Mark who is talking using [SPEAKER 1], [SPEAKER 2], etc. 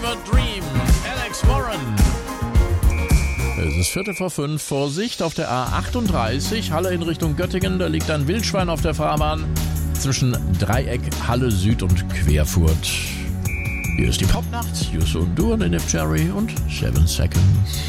[SPEAKER 1] Fever Dream, Alex Warren. Es ist 4:45, Vorsicht auf der A38, Halle in Richtung Göttingen, da liegt ein Wildschwein auf der Fahrbahn zwischen Dreieck, Halle Süd und Querfurt. Hier ist die Popnacht, Yusu und Duan in If Cherry und 7 Seconds.